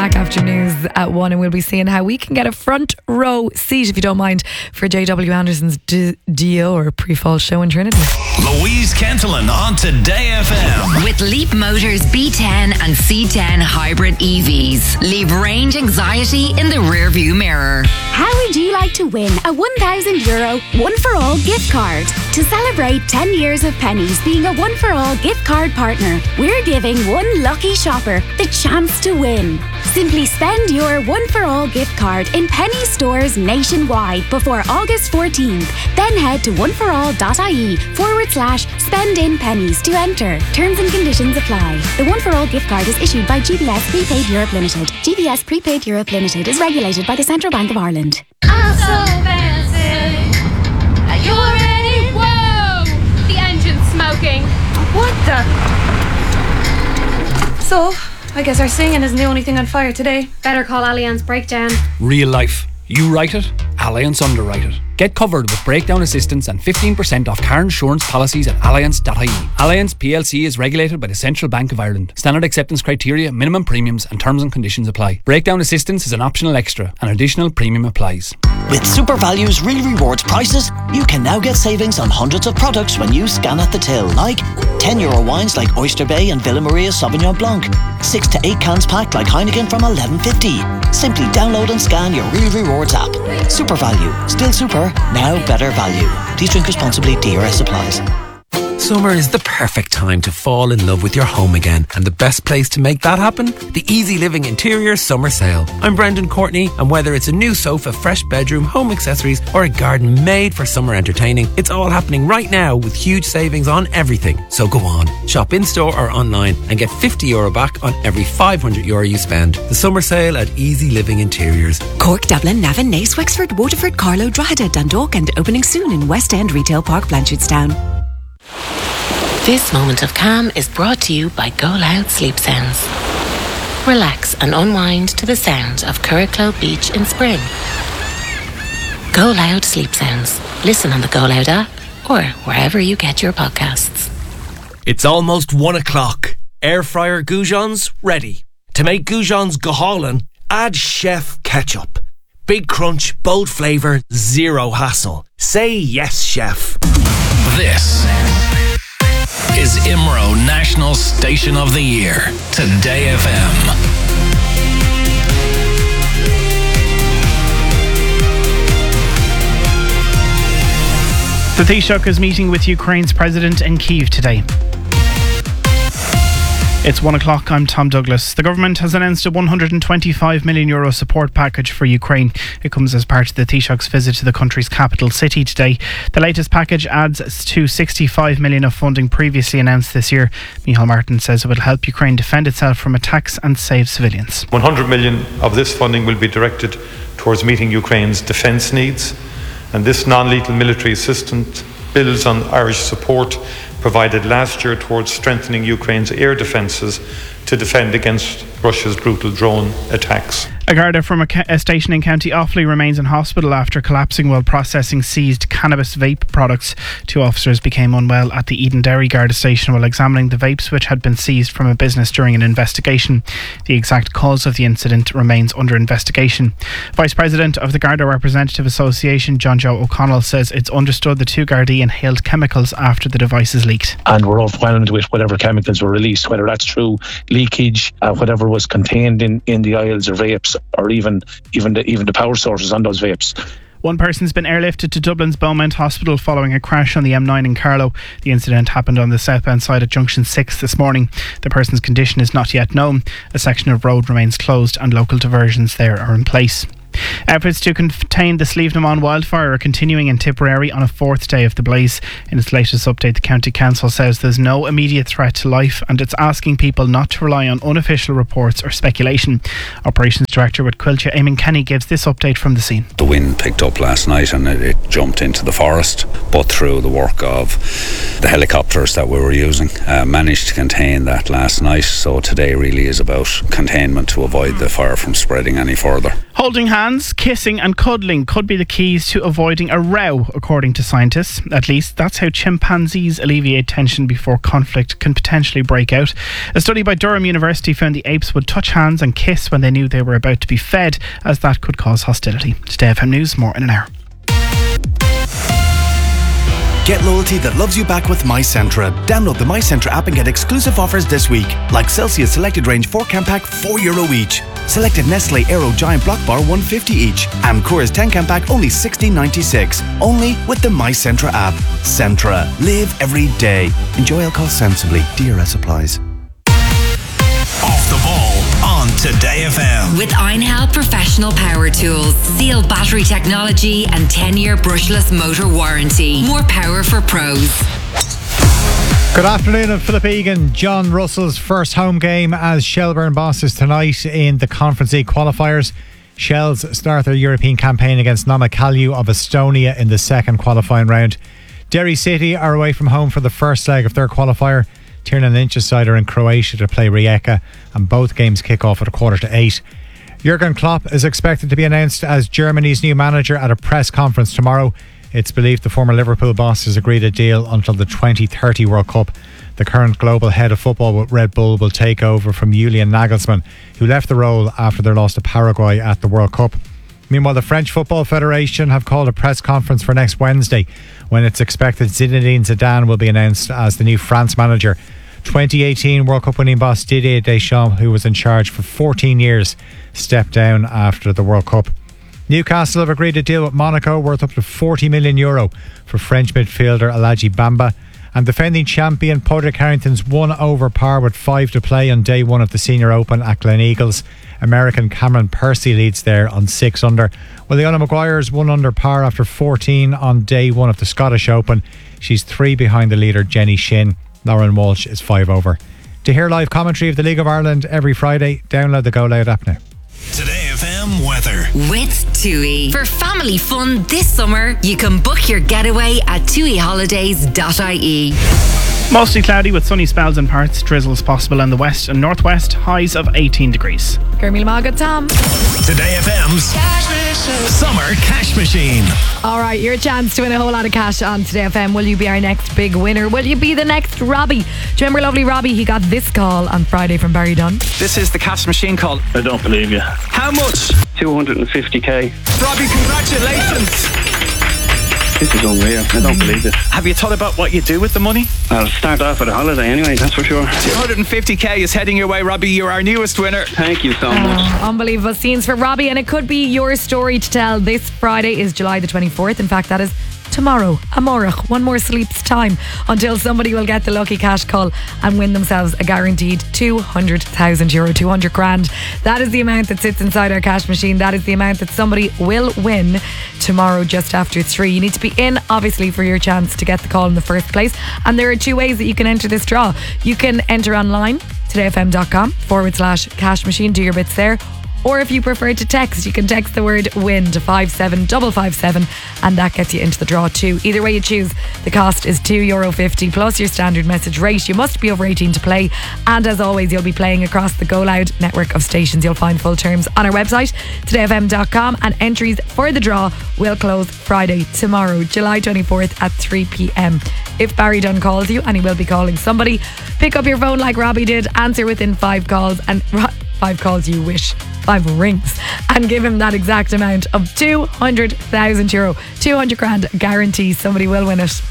Back after news at 1, and we'll be seeing how we can get a front row seat, if you don't mind, for J.W. Anderson's Dio or pre-fall show in Trinity. Louise Kentelan on Today FM. With Leap Motors B10 and C10 hybrid EVs. Leave range anxiety in the rearview mirror. How would you like to win a €1,000 One For All gift card? To celebrate 10 years of Pennies being a One For All gift card partner, we're giving one lucky shopper the chance to win. Simply spend your One For All gift card in Penny stores nationwide before August 14th. Then head to oneforall.ie/spend in pennies to enter. Terms and conditions apply. The One For All gift card is issued by GBS Prepaid Europe Limited. GBS Prepaid Europe Limited is regulated by the Central Bank of Ireland. I'm so fancy. Are you ready? Whoa! The engine's smoking. What the? So, I guess our singing isn't the only thing on fire today. Better call Allianz Breakdown. Real life. You write it, Allianz underwrite it. Get covered with breakdown assistance and 15% off car insurance policies at allianz.ie. Allianz PLC is regulated by the Central Bank of Ireland. Standard acceptance criteria, minimum premiums and terms and conditions apply. Breakdown assistance is an optional extra. An additional premium applies. With Super Value's Real Rewards prices, you can now get savings on hundreds of products when you scan at the till, like €10 wines like Oyster Bay and Villa Maria Sauvignon Blanc, 6 to 8 cans packed like Heineken from $11.50. Simply download and scan your Real Rewards app. Super Value, still super, now better value. Please drink responsibly. DRS applies. Summer is the perfect time to fall in love with your home again, and the best place to make that happen? The Easy Living Interior Summer Sale. I'm Brendan Courtney, and whether it's a new sofa, fresh bedroom, home accessories, or a garden made for summer entertaining, it's all happening right now with huge savings on everything. So go on, shop in store or online and get €50 back on every €500 you spend. The summer sale at Easy Living Interiors. Cork, Dublin, Navan, Naas, Wexford, Waterford, Carlow, Drogheda, Dundalk, and opening soon in West End Retail Park, Blanchardstown. This moment of calm is brought to you by Go Loud Sleep Sounds. Relax and unwind to the sound of Curracloe Beach in spring. Go Loud Sleep Sounds. Listen on the Go Loud app or wherever you get your podcasts. It's almost 1 o'clock. Air fryer goujons ready. To make goujons gohalan, add chef ketchup. Big crunch, bold flavour, zero hassle. Say yes, chef. This is IMRO National Station of the Year. Today FM. The Taoiseach is meeting with Ukraine's president in Kyiv today. It's 1 o'clock, I'm Tom Douglas. The government has announced a €125 million support package for Ukraine. It comes as part of the Taoiseach's visit to the country's capital city today. The latest package adds to €65 million of funding previously announced this year. Micheál Martin says it will help Ukraine defend itself from attacks and save civilians. 100 million of this funding will be directed towards meeting Ukraine's defence needs, and this non-lethal military assistance builds on Irish support provided last year towards strengthening Ukraine's air defences to defend against Russia's brutal drone attacks. A Garda from a station in County Offaly remains in hospital after collapsing while processing seized cannabis vape products. 2 officers became unwell at the Eden Derry Garda station while examining the vapes which had been seized from a business during an investigation. The exact cause of the incident remains under investigation. Vice President of the Garda Representative Association, John Joe O'Connell, says it's understood the 2 Gardaí inhaled chemicals after the devices leaked. And we're overwhelmed with whatever chemicals were released, whether that's through leakage, whatever was contained in the oils or vapes, or even the power sources on those vapes. One person's been airlifted to Dublin's Beaumont Hospital following a crash on the M9 in Carlow. The incident happened on the southbound side at Junction 6 this morning. The person's condition is not yet known. A section of road remains closed and local diversions there are in place. Efforts to contain the Slievenamon wildfire are continuing in Tipperary on a 4th day of the blaze. In its latest update, the County Council says there's no immediate threat to life and it's asking people not to rely on unofficial reports or speculation. Operations Director with Quilcha, Eamon Kenny, gives this update from the scene. The wind picked up last night and it jumped into the forest, but through the work of the helicopters that we were using, managed to contain that last night. So today really is about containment to avoid the fire from spreading any further. Holding hands, kissing and cuddling could be the keys to avoiding a row, according to scientists. At least that's how chimpanzees alleviate tension before conflict can potentially break out. A study by Durham University found the apes would touch hands and kiss when they knew they were about to be fed, as that could cause hostility. Today FM News, more in an hour. Get loyalty that loves you back with MyCentra. Download the MyCentra app and get exclusive offers this week, like Celsius Selected Range 4-can pack, €4 each. Selected Nestle Aero Giant Block Bar, $1.50 each. And Coors 10-can pack, only $16.96. Only with the MyCentra app. Centra. Live every day. Enjoy alcohol sensibly. DRS applies. Off the ball on Today FM. With Einhell Professional Power Tools, Seal battery technology and 10-year brushless motor warranty. More power for pros. Good afternoon, and Philip Egan. John Russell's first home game as Shelbourne bosses tonight in the Conference League qualifiers. Shells start their European campaign against Namakalju of Estonia in the second qualifying round. Derry City are away from home for the first leg of their qualifier. Tiernan Lynch's are in Croatia to play Rijeka, and both games kick off at 7:45. Jurgen Klopp is expected to be announced as Germany's new manager at a press conference tomorrow. It's believed the former Liverpool boss has agreed a deal until the 2030 World Cup. The current global head of football with Red Bull will take over from Julian Nagelsmann, who left the role after their loss to Paraguay at the World Cup. Meanwhile, the French Football Federation have called a press conference for next Wednesday, when it's expected Zinedine Zidane will be announced as the new France manager. 2018 World Cup winning boss Didier Deschamps, who was in charge for 14 years, stepped down after the World Cup. Newcastle have agreed a deal with Monaco worth up to €40 million for French midfielder Aladji Bamba. And defending champion Padraig Harrington's won over par with 5 to play on day one of the Senior Open at Gleneagles. American Cameron Percy leads there on 6 under. Well, Leona Maguire's 1 under par after 14 on day one of the Scottish Open. She's 3 behind the leader Jenny Shin. Lauren Walsh is 5 over. To hear live commentary of the League of Ireland every Friday, download the Go Loud app now. Today FM weather. With TUI. For family fun this summer, you can book your getaway at tuiholidays.ie. Mostly cloudy with sunny spells in parts. Drizzles possible in the west and northwest. Highs of 18 degrees. Gurmil Maga Tom. Today FM's Summer Cash Machine. Alright, your chance to win a whole lot of cash on Today FM. Will you be our next big winner? Will you be the next Robbie? Do you remember lovely Robbie? He got this call on Friday from Barry Dunn. This is the cash machine call. I don't believe you. How much? 250k. Robbie, congratulations. This is unreal. I don't believe this. Have you thought about what you do with the money? I'll start off with a holiday anyway, that's for sure. 250k is heading your way, Robbie. You're our newest winner. Thank you so much. Unbelievable scenes for Robbie, and it could be your story to tell. This Friday is July the 24th. In fact, that is tomorrow. Amorach, one more sleep's time until somebody will get the lucky cash call and win themselves a guaranteed €200,000, 200 grand. That is the amount that sits inside our cash machine. That is the amount that somebody will win tomorrow just after 3. You need to be in, obviously, for your chance to get the call in the first place. And there are 2 ways that you can enter this draw. You can enter online, todayfm.com/cash machine. Do your bits there. Or if you prefer to text, you can text the word WIN to 57557, and that gets you into the draw too. Either way you choose, the cost is €2.50 plus your standard message rate. You must be over 18 to play, and as always, you'll be playing across the Go Loud network of stations. You'll find full terms on our website, todayfm.com, and entries for the draw will close Friday, tomorrow, July 24th at 3 p.m. If Barry Dunn calls you, and he will be calling somebody, pick up your phone like Robbie did, answer within 5 calls, and 5 calls you wish, 5 rings, and give him that exact amount of €200,000, 200 grand guarantee. Somebody will win it,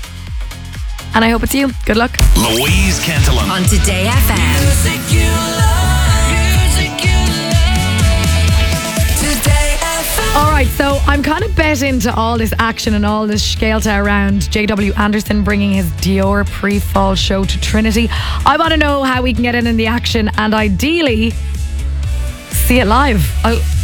and I hope it's you. Good luck. Louise Cantillon on Today FM. Alright, so I'm kind of bet into all this action and all this scailta around JW Anderson bringing his Dior pre-fall show to Trinity. I want to know how we can get in the action and ideally see it live.